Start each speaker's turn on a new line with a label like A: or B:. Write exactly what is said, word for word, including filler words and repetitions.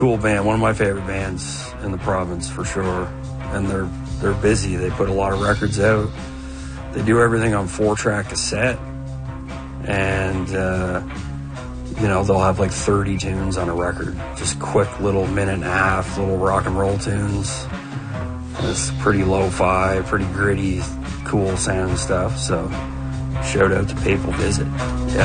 A: Cool band, one of my favorite bands in the province for sure. And they're they're busy. They put a lot of records out. They do everything on four-track cassette, and uh, you know they'll have like thirty tunes on a record, just quick little minute and a half, little rock and roll tunes. It's pretty lo-fi, pretty gritty, cool sound stuff. So shout out to Papal Visit. Yeah.